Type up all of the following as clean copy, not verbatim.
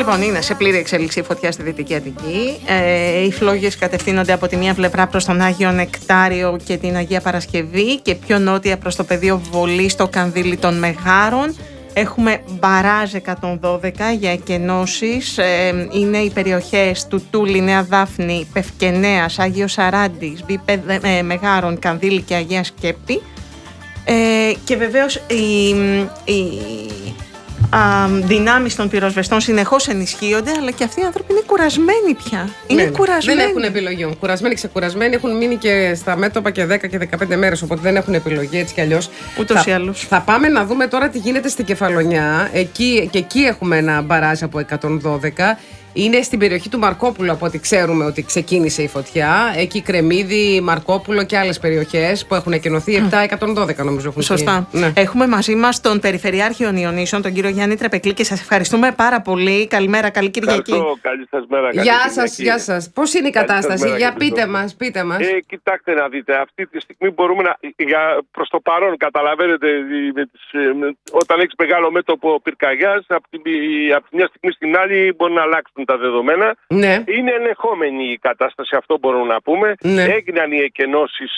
Λοιπόν, είναι σε πλήρη εξέλιξη η φωτιά στη Δυτική Αττική. Οι φλόγες κατευθύνονται από τη μία πλευρά προς τον Άγιο Νεκτάριο και την Αγία Παρασκευή και πιο νότια προς το πεδίο Βολή στο Κανδύλι των Μεγάρων. Έχουμε μπαράζ 112 για εκενώσεις. Είναι οι περιοχές του Τούλη, Νέα Δάφνη, Πευκενέας, Άγιος Σαράντης, Μεγάρων, Κανδύλι και Αγία Σκέπτη. Και βεβαίως οι δυνάμεις των πυροσβεστών συνεχώς ενισχύονται, αλλά και αυτοί οι άνθρωποι είναι κουρασμένοι πια. Είναι κουρασμένοι. Δεν έχουν επιλογή. Κουρασμένοι, ξεκουρασμένοι. Έχουν μείνει και στα μέτωπα και 10 και 15 μέρες. Οπότε δεν έχουν επιλογή έτσι κι αλλιώς. Ούτως ή άλλως. Θα πάμε να δούμε τώρα τι γίνεται στην Κεφαλονιά. Εκεί έχουμε ένα μπαράζ από 112. Είναι στην περιοχή του Μαρκόπουλου, από ό,τι ξέρουμε ότι ξεκίνησε η φωτιά. Εκεί Κρεμμύδι, Μαρκόπουλο και άλλες περιοχές που έχουν εκενωθεί. 7-112 νομίζω έχουν. Σωστά. Ναι. Έχουμε μαζί μας τον Περιφερειάρχη Ιωνίων, τον κύριο Γιάννη Τρεπεκλή, και σας ευχαριστούμε πάρα πολύ. Καλημέρα, καλή Κυριακή. Καλή σας μέρα. Γεια σας. Πώς είναι η κατάσταση, για πείτε μας. Κοιτάξτε να δείτε, αυτή τη στιγμή μπορούμε να. Προς το παρόν, καταλαβαίνετε, όταν έχεις μεγάλο μέτωπο πυρκαγιάς, από τη μια στιγμή στην άλλη μπορεί να αλλάξουν τα δεδομένα. Ναι. Είναι ελεγχόμενη η κατάσταση, αυτό μπορούμε να πούμε. Ναι. Έγιναν οι εκενώσεις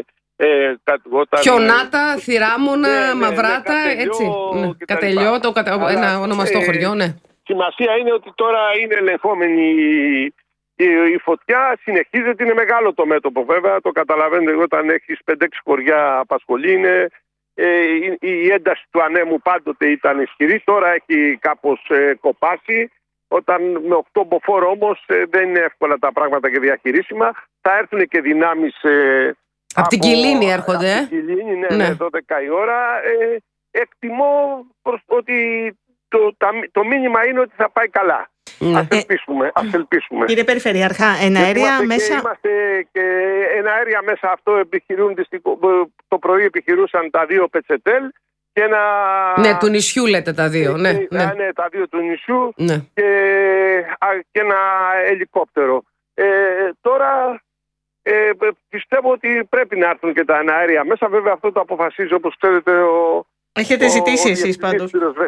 Χιονάτα, Θηράμονα, Μαυράτα, έτσι. Κατελιό, ένα ονομαστό χωριό, ναι. Σημασία είναι ότι τώρα είναι ελεγχόμενη η φωτιά, συνεχίζεται, είναι μεγάλο το μέτωπο βέβαια, το καταλαβαίνετε, όταν έχεις 5-6 χωριά απασχολεί, είναι, η ένταση του ανέμου πάντοτε ήταν ισχυρή, τώρα έχει κάπως κοπάσει. Όταν με 8 μποφόρ όμως δεν είναι εύκολα τα πράγματα και διαχειρίσιμα. Θα έρθουν και δυνάμεις από την Κιλίνη έρχονται. Από την Κιλίνη, ναι, 12 η ώρα. Εκτιμώ ότι το μήνυμα είναι ότι θα πάει καλά. Ας ελπίσουμε. Κύριε Περιφερειάρχα, εναέρια μέσα. Είμαστε και εναέρια μέσα, αυτό το πρωί επιχειρούσαν τα 2 Πετσετέλ. Ναι, του νησιού λέτε τα 2. Ναι, τα 2 του νησιού, ναι. Και ένα ελικόπτερο. Τώρα πιστεύω ότι πρέπει να έρθουν και τα αέρια μέσα. Βέβαια αυτό το αποφασίζει, όπως ξέρετε, έχετε ζητήσει εσείς πάντως.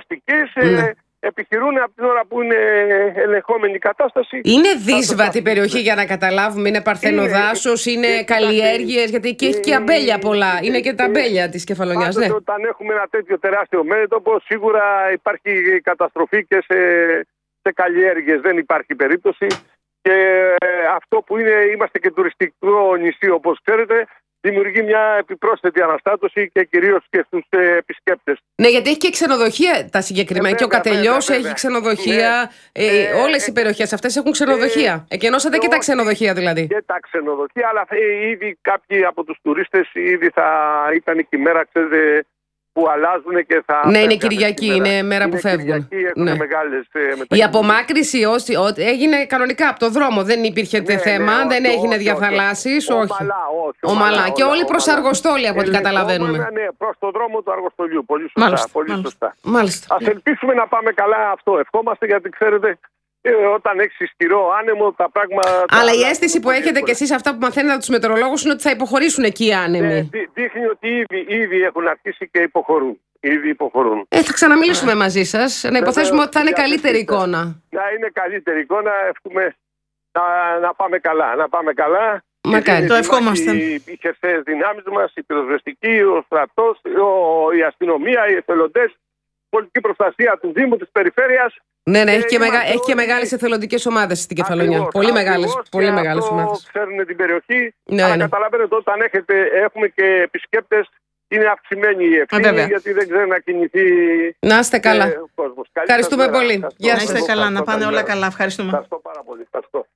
Επιχειρούν από την ώρα που είναι ελεγχόμενη η κατάσταση. Είναι δύσβατη περιοχή για να καταλάβουμε. Είναι παρθενοδάσος, είναι καλλιέργειες, γιατί εκεί έχει και αμπέλια πολλά. Είναι και τα αμπέλια της Κεφαλονιάς. Ναι. Όταν έχουμε ένα τέτοιο τεράστιο μέτωπο, σίγουρα υπάρχει καταστροφή και σε καλλιέργειες. Δεν υπάρχει περίπτωση. Και αυτό που είμαστε και τουριστικό νησί, όπως ξέρετε, δημιουργεί μια επιπρόσθετη αναστάτωση και κυρίως και στους επισκέπτες. Ναι, γιατί έχει και ξενοδοχεία τα συγκεκριμένα. Και ο Κατελιός έχει ξενοδοχεία. Ναι. Όλες οι περιοχές αυτές έχουν ξενοδοχεία. Εκενώσατε και τα ξενοδοχεία δηλαδή. Και τα ξενοδοχεία, αλλά ήδη κάποιοι από τους τουρίστες ήδη θα ήταν και η μέρα, ξέρετε, που αλλάζουν και θα. Ναι, είναι Κυριακή, είναι μέρα που φεύγουν. Ναι. Η απομάκρυση έγινε κανονικά από το δρόμο. Δεν υπήρχε θέμα, δεν έγινε διαθαλάσσεις. Ομαλά. Και όλοι προς Αργοστόλη, από ό,τι καταλαβαίνουμε. Ναι, προς το δρόμο του Αργοστολιού. Πολύ σωστά. Μάλιστα. Ας ελπίσουμε να πάμε καλά, αυτό ευχόμαστε, γιατί ξέρετε. Όταν έχει ισχυρό άνεμο, τα πράγματα. Αλλά η αίσθηση που έχετε κι εσείς, αυτά που μαθαίνετε από τους μετεωρολόγους, είναι ότι θα υποχωρήσουν εκεί οι άνεμοι. Δείχνει ότι ήδη έχουν αρχίσει και υποχωρούν. Θα ξαναμιλήσουμε μαζί σας. Να υποθέσουμε ότι θα είναι καλύτερη εικόνα. Να είναι καλύτερη εικόνα. Εύχομαι να πάμε καλά. Μακάρι. Το ευχόμαστε. Οι χερσαίες δυνάμεις μας, οι πυροσβεστικοί, ο στρατός, η αστυνομία, οι εθελοντές, η πολιτική προστασία του Δήμου, της Περιφέρειας. Ναι, έχει και μεγάλες εθελοντικές ομάδες στην Κεφαλονιά. Πολύ μεγάλες ομάδες. Ξέρουν την περιοχή. Αλλά καταλαβαίνετε, όταν έχουμε και επισκέπτες, είναι αυξημένη η ευθύνη, γιατί δεν ξέρει να κινηθεί. Να είστε καλά. Ο κόσμος. Ευχαριστούμε πολύ. Να είστε καλά, να πάνε όλα καλά. Ευχαριστούμε. Ευχαριστώ πάρα πολύ.